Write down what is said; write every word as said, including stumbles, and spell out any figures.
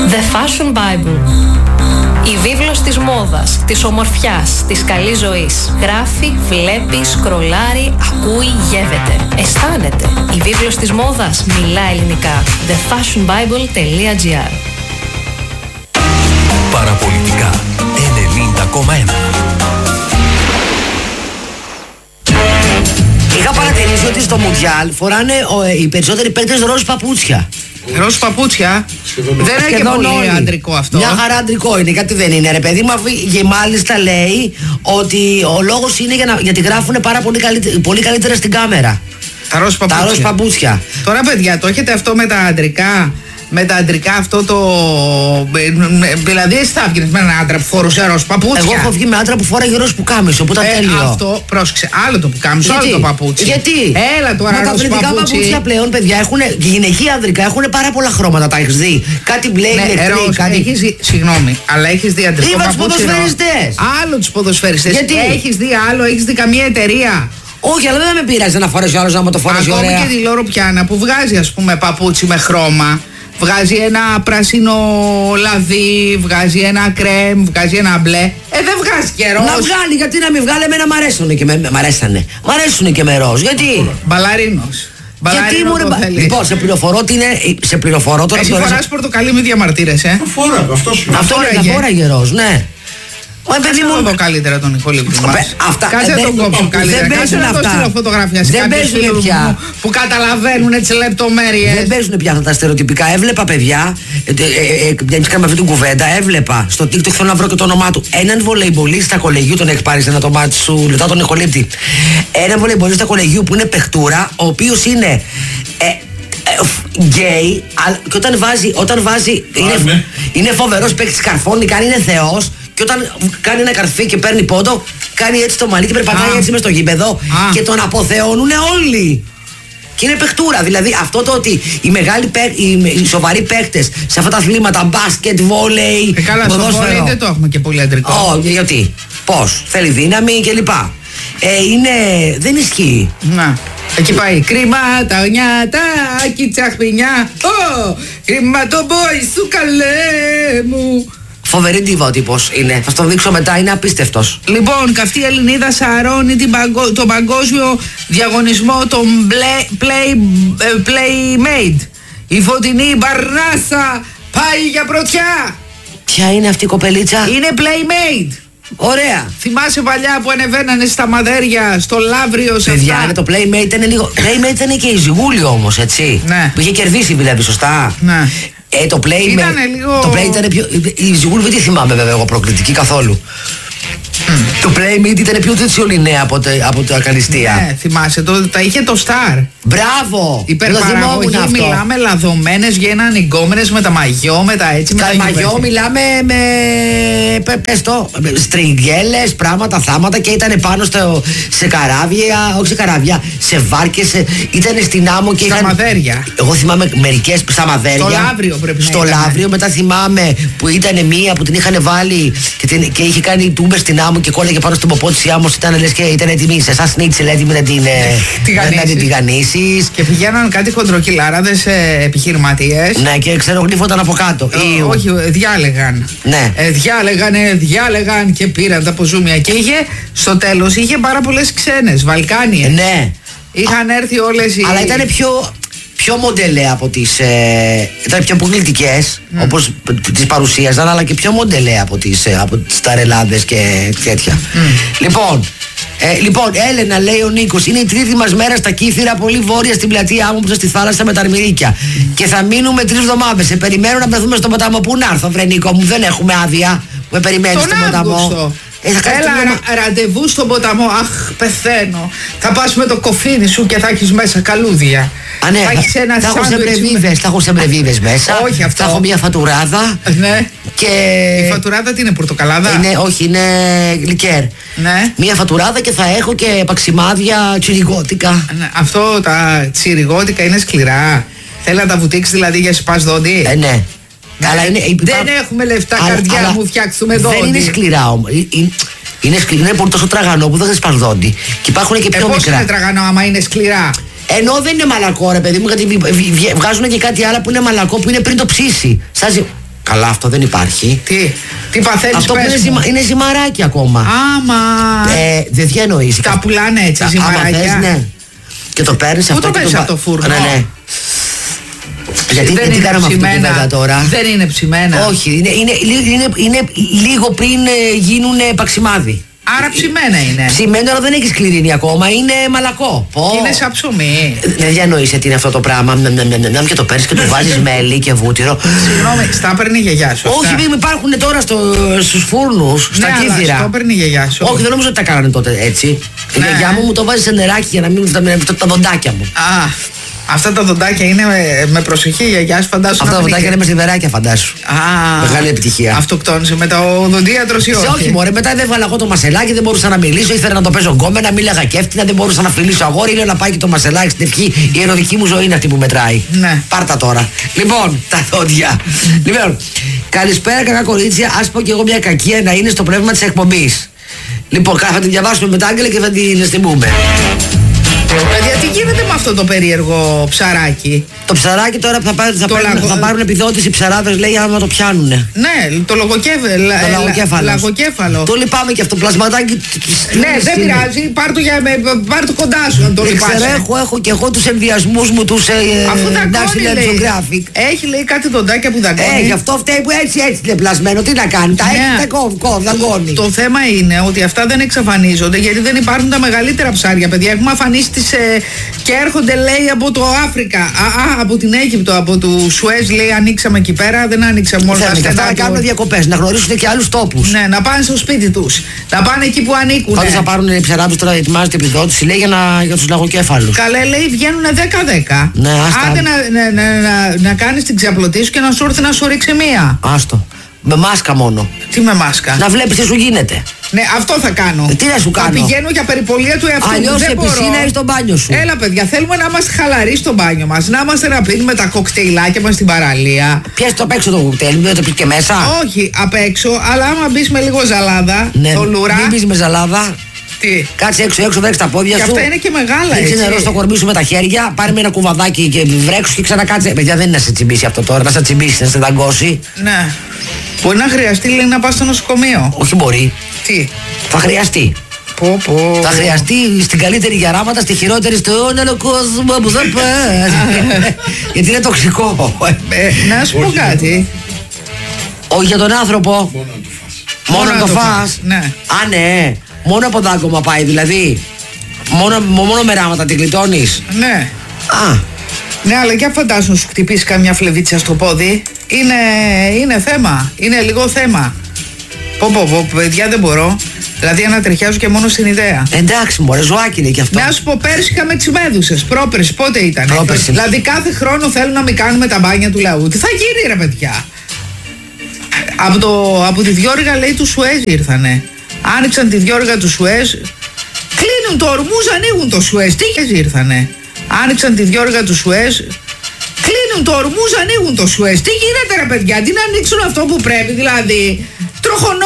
The Fashion Bible. Η βίβλος της μόδας, της ομορφιάς, της καλής ζωής. Γράφει, βλέπει, σκρολάρει, ακούει, γεύεται. Αισθάνεται. Η βίβλος της μόδας μιλά ελληνικά. the fashion bible τελεία gr. Παραπολιτικά ενενήντα κόμμα ένα. Είχα παρατηρήσει ότι στο Μουντιάλ φοράνε ο, οι περισσότεροι παίκτες ροζ παπούτσια. Ροζ παπούτσια. Σχεδόν δεν είναι και πολύ όλοι. Αντρικό αυτό. Μια χαρά αντρικό είναι, κάτι δεν είναι ρε παιδί μου. Και μάλιστα λέει ότι ο λόγος είναι για να, γιατί γράφουν πάρα πολύ, καλύτερα, πολύ καλύτερα στην κάμερα. Τα ροζ παπούτσια. Τα ροζ παπούτσια. Τώρα παιδιά, το έχετε αυτό με τα αντρικά. Με τα αντρικά αυτό το. Δηλαδή, εσύ θα βγει με έναν άντρα που φορούσε ροζ παπούτσια. Εγώ έχω βγει με άντρα που φοράγε ροζ πουκάμισο, που ήταν ε, τέλειο. Αυτό, πρόσεξε. Άλλο το πουκάμισο, άλλο το παπούτσι. Γιατί? Έλα τώρα, μα τα αθλητικά παπούτσια πλέον, παιδιά, έχουν. Και γυναικεία ανδρικά έχουν πάρα πολλά χρώματα. Τα έχει δει. Κάτι μπλε, ναι, ηλεκτρή, κάτι. Έχεις δει, συγγνώμη, αλλά έχει δει αντρικό Είπα παπούτσι. Είπα του ποδοσφαιριστές. Άλλο του ποδοσφαιριστές. Γιατί? Έχει δει άλλο, έχει δει καμία εταιρεία. Όχι, αλλά δεν με πειράζει να φορέσει άλλο να μου το φορέσει. Ακόμη και τη Λόρο Πιάνα που βγάζει, α πούμε, παπούτσι με χρώμα. Βγάζει ένα πράσινο λαδί, βγάζει ένα κρέμ, βγάζει ένα μπλε. Ε, δεν βγάζει και ροζ. Να βγάλει, γιατί να μην βγάλει, εμένα μ' αρέσουν και με, μ' αρέσανε. Μ' αρέσουν και με ροζ, γιατί. Μπαλαρίνος. Γιατί μου ρε. Λοιπόν, σε πληροφορώ ότι είναι. Σε πληροφορώ τώρα. Εσύ φοράς πορτοκαλί, μη διαμαρτύρεσαι. Το φόραγε, αυτό σου Αυτό είναι, φόραγε ροζ, ναι. Κάτσε να δω καλύτερα τον Νικολίπτη μας. Αυτά, κάτσε να τον κόψω καλύτερα. Κάτσε να το στείλω φωτογραφία σε κάποιους φίλους μου που καταλαβαίνουν τις λεπτομέρειες. Δεν παίζουν πια αυτά τα στερεοτυπικά. Έβλεπα παιδιά, εμείς κάνουμε αυτή την κουβέντα, έβλεπα στο TikTok, θέλω να βρω και το όνομά του, έναν βολεϊμπολίστα κολεγίου, τον έχει πάρει σε ένα το μάτι σου, λεπτά τον Νικολίπτη. Έναν βολεϊμπολίστα κολεγίου που είναι παιχτούρα, ο οποίος είναι γκέι, και όταν βάζει, όταν βάζει είναι, είναι φοβερός παίκτης, καρφώνει, κάνει, είναι θεός. Και όταν κάνει ένα καρφί και παίρνει πόντο, κάνει έτσι το μαλλί και περπατάει ah. έτσι μες στο γήπεδο ah. και τον αποθεώνουν όλοι. Και είναι παιχτούρα. Δηλαδή αυτό το ότι οι, μεγάλοι, οι, οι σοβαροί παίκτες σε αυτά τα αθλήματα, μπάσκετ, βόλεϊ, ε, καλά, στο βόλεϊ δεν το έχουμε και πολύ αντρικό. Oh, γιατί, πώς, θέλει δύναμη κλπ. Ε, είναι, δεν ισχύει. Να. Εκεί πάει. Κρίμα τα ονιάτα, τσαχπινιά. Ω, κρίμα το μπόι σου καλέ μου. Φοβερή ντίβα ο τύπος είναι. Θα στο δείξω μετά, είναι απίστευτος. Λοιπόν, καυτή Ελληνίδα σαρώνει την παγκο... τον παγκόσμιο διαγωνισμό των play... Play... Playmate. Η φωτεινή Μπαρνάσα πάει για πρωτιά. Ποια είναι αυτή η κοπελίτσα? Είναι Playmate. Ωραία. Θυμάσαι παλιά που ανεβαίνανε στα μαδέρια, στο Λαύριο, σε παιδιά, αυτά. Το Playmate ήταν λίγο. Playmate ήταν και η Ζιγούλη όμως, έτσι. Ναι. Που είχε κερδίσει δηλαδή, σωστά. Ναι. Ε, το Play ήτανε με, λίγο... Το Play ήταν πιο. Η Ζιγούλη δεν τη θυμάμαι βέβαια εγώ προκλητική καθόλου. Mm. Το Playmate ήταν πιο τέτοιο νέα από, από τα καλυστία. Ναι, θυμάσαι, το, τα είχε το Star. Μπράβο! Υπερπαραγωγή, μιλάμε λαδωμένες, γίνανε γκόμενες με τα μαγιό, με τα έτσι. Τα μαγιό μιλάμε με. Πες το, στριγγέλες, πράγματα, θάματα και ήταν πάνω στο, σε καράβια, όχι σε καράβια, σε βάρκες, ήταν στην άμμο και. Στα είχαν, μαδέρια. Εγώ θυμάμαι μερικές στα μαδέρια. Στο Λαύριο πρέπει στο να Λαύριο, μετά θυμάμαι που ήταν μία που την είχαν βάλει και, την, και είχε κάνει τούμπες στην άμμο και κόλλαγε πάνω στην ποπό της η άμμος, ήταν λες και ήταν έτοιμη, σε εσάς σνίτσελ έτοιμη να την τηγανίσεις. Και πηγαίναν κάτι χοντροκυλάραδες ε, επιχειρηματίες. Ναι, και ξέρω γλύφονταν από κάτω. Ε, όχι, διάλεγαν. Ναι. Ε, διάλεγαν, ε, διάλεγαν και πήραν τα ποζούμια. Και είχε, στο τέλος, είχε πάρα πολλές ξένες, Βαλκάνιες. Ναι. Είχαν έρθει όλες οι. Αλλά ήταν πιο. Πιο μοντελέ από τις. Ε, ήταν πιο αποκλειτικές, mm. όπως τις παρουσίαζαν, αλλά και πιο μοντελέ από τις, ε, από τις ταρελάδες και τέτοια. Mm. Λοιπόν, ε, λοιπόν, Έλενα, λέει ο Νίκος, είναι η τρίτη μας μέρα στα Κύθυρα, πολύ βόρεια στην πλατεία μου που στη θάλασσα με τα Αρμυρίκια. Mm. Και θα μείνουμε τρεις εβδομάδες. Σε περιμένω να βρεθούμε στον ποταμό. Πού να έρθω, βρε Νίκο μου, δεν έχουμε άδεια. Με περιμένεις στον ποταμό. Ε, Έλα, ρα, ραντεβού στον ποταμό. Αχ, πεθαίνω. Θα πας με το κοφίνι σου και θα έχεις μέσα καλούδια. Α, ναι, θα έχεις ένα θα έχω σεμπρεβίβες, θα έχω σεμπρεβίβες μέσα. Όχι αυτό. Θα έχω μια φατουράδα. Ναι. Και... Η φατουράδα τι είναι, πορτοκαλάδα? Είναι, όχι, είναι γλυκέρ. Ναι. Μια φατουράδα και θα έχω και παξιμάδια τσιριγότικα. Ναι. Αυτό τα τσιριγότικα είναι σκληρά. Θέλει να τα βουτήξει δηλαδή για σπάς δόντι. Ε, ναι. Ναι. Αλλά είναι, δεν υπά... έχουμε λεφτά, αλλά, καρδιά αλλά μου, φτιάξουμε δόντι. Δεν είναι σκληρά όμως. Είναι, είναι, σκληρά, είναι πολύ τόσο τραγανό που δεν θα σπάς δόντι. Και υπάρχουν και πιο ε, μικρά. Πώς είναι τραγανό άμα είναι σκληρά? Ενώ δεν είναι μαλακό ρε παιδί μου, γιατί βγάζουν και κάτι άλλο που είναι μαλακό που είναι πριν το ψήσει. Σαν, Καλά, αυτό δεν υπάρχει. Τι, τι παθαίνεις? Αυτό που είναι, ζυμα, είναι ζυμαράκι ακόμα. Άμα. Ε, δεν διανοείς. Τα πουλάνε έτσι τα, ζυμαράκια. Θες, ναι. Και το παίρνεις αυτό. Πού το παίρνεις από το φούρνο? Ναι, ναι. Γιατί δεν τι είναι κάναμε αυτή την κουβέντα τώρα? Δεν είναι ψημένα. Όχι, είναι, είναι, είναι, είναι λίγο πριν γίνουν παξιμάδι. Άρα ψημένα είναι. Ψημένο, αλλά δεν έχει σκληρίνει ακόμα, είναι μαλακό. Πω. Είναι σαν ψωμί. Δεν διανοείσαι τι είναι αυτό το πράγμα. Να και το παίρνει και του βάζει μέλι και βούτυρο. Συγγνώμη, στα παίρνει η γιαγιά σου. Όχι, μην υπάρχουν τώρα στο, στους φούρνους, στα ναι, κύθυρα. Αλλά στα παίρνει η γιαγιά σου. Όχι, δεν νομίζω ότι τα κάνανε τότε έτσι. Η ναι. γιαγιά μου μου το βάζει σε νεράκι για να μην τα, τα δοντάκια μου. Α, αυτά τα δοντάκια είναι με, με προσοχή η γιαγιά σου, φαντάσου. Αυτά τα δοντάκια είναι με σιδεράκια, φαντάσου. Α, μεγάλη επιτυχία. Αυτοκτόνησε με το οδοντίατρο ή όχι? Όχι, μωρέ, μετά δεν έβαλα εγώ το μασελάκι, δεν μπορούσα να μιλήσω. Ήθελα να το παίζω γκόμενα, μίλαγα κέφτινα, δεν μπορούσα να φιλήσω αγόρι. Λέω να πάει και το μασελάκι στην ευχή. Η ερωτική μου ζωή είναι αυτή που μετράει. Ναι. Πάρτα τώρα. Λοιπόν, τα δόντια. Λοιπόν, καλησπέρα, κακά κορίτσια. Α πω κι εγώ μια κακία να είναι στο πνεύμα τη εκπομπή. Λοιπόν, θα την διαβάσουμε μετά, Άγγελε, και θα την εστιμούμε. Παιδιά, τι γίνεται με αυτό το περίεργο ψαράκι? Το ψαράκι τώρα θα, πάρουν, θα, παίρνουν, λαγο... θα πάρουν επιδότηση οι ψαράδες, λέει, άμα το πιάνουνε. Ναι, το λογοκέφαλο. Το λαγοκέφαλο. λαγοκέφαλο. Το λυπάμαι και αυτό, πλασματάκι. Ναι, δεν πειράζει, πάρ' το, για, πάρ' το κοντά σου, αν το λυπάσαι. Ξέρω, έχω, έχω και εγώ τους ενδιασμούς μου, τους αφού δαγκώνει, λέει. Έχει, λέει, κάτι δοντάκια που δαγκώνει. Ε, γι' αυτό φταίει που έτσι έτσι είναι πλασμένο. Τι να κάνει, τα ναι. έχει, τα κόβει, δαγκώνει. Το θέμα είναι ότι αυτά δεν εξαφανίζονται γιατί δεν υπάρχουν τα μεγαλύτερα ψάρια, παιδιά. Έχουμε αφανίσει τις, ε, και έρχονται, λέει, από το Αφρικα. Α, α, από την Αίγυπτο, από του Σουέζ, λέει, ανοίξαμε εκεί πέρα. Δεν ανοίξαμε μόνο τα στενά. Να κάνουν διακοπές, να γνωρίσουν και άλλους τόπους. Ναι, να πάνε στο σπίτι τους. Να πάνε εκεί που ανήκουν. Πάντως θα πάρουν οι ψαράδες τώρα, ετοιμάζεται επιδότηση, λέει, για, να, για τους λαγοκέφαλους. Καλέ, λέει, βγαίνουν δέκα δέκα. Ναι, άστα. Άντε να, να, να, να, να κάνεις την ξαπλωτή σου και να σου έρθει να σου ρίξει μία. Άστο. Με μάσκα μόνο. Τι με μάσκα? Να βλέπεις τι σου γίνεται. Ναι, αυτό θα κάνω. Ε, τι να σου κάνω? Θα πηγαίνω για περιπολία του εαυτού μου. Αλλιώς σε πισίνα ή στο μπάνιο σου. Έλα, παιδιά, θέλουμε να είμαστε χαλαροί στο μπάνιο μας. Να είμαστε να πίνουμε τα κοκτέιλάκια μας στην παραλία. Πιες το απ' έξω το κοκτέιλ, δεν το πεις και μέσα. Όχι, απ' έξω, αλλά άμα μπεις με λίγο ζαλάδα, ναι, το λουρά. Μην μπεις με ζαλάδα. Τι? Κάτσε έξω, έξω, βρέξει τα πόδια και σου. Και αυτά είναι και μεγάλα, ρίξε έτσι. νερό στο κορμί σου με τα χέρια, πάρε με ένα κουβαδάκι και βρέξου και ξανακάτσε. Παιδιά, δεν είναι να σε τσιμπήσει αυτό τώρα, να σε τσιμπήσει, να σε δαγκώσει. Ναι. Μπορεί να χρειαστεί, λέει, να πας στο νοσοκομείο. Όχι, μπορεί. Τι? Θα χρειαστεί. Πω, πω. Θα χρειαστεί στην καλύτερη για ράματα, στη χειρότερη στον άλλο κόσμο που θα πας. Γιατί είναι τοξικό. Ε, να σου πω κάτι. Όχι για τον άνθρωπο. Μόνο να το φας. Ναι. Α, ναι. Μόνο από δάγκωμα πάει, δηλαδή. Μόνο, μόνο με ράματα την γλιτώνεις. Ναι. Α. Ναι, αλλά για φαντάσου να σου χτυπήσει καμιά φλεβίτσα στο πόδι. Είναι, είναι θέμα. Είναι λίγο θέμα. Πω, πω, πω, παιδιά, δεν μπορώ. Δηλαδή ανατριχιάζω και μόνο στην ιδέα. Εντάξει, μωρέ, ζωάκι είναι και αυτό. Να σου πω, πέρσι είχαμε τις μέδουσες. Πρόπερσι, πότε ήταν? Πρόπερσι. Δηλαδή κάθε χρόνο θέλουν να μην κάνουμε τα μπάνια του λαού. Τι θα γίνει, ρε παιδιά? Από, το, από τη διόρυγα, λέει, του Σουέζ ήρθανε. Άνοιξαν τη διόρυγα του Σουέζ. Κλείνουν το ορμούς, ανοίγουν το Σουέζ. Τι ήρθανε. Άνοιξαν τη διόρυγα του Σουέζ. Κλείνουν το ορμούς, ανοίγουν το Σουέζ. Τι γίνεται, ρε παιδιά? Τι να ανοίξουν αυτό που πρέπει, δηλαδή? Τροχονό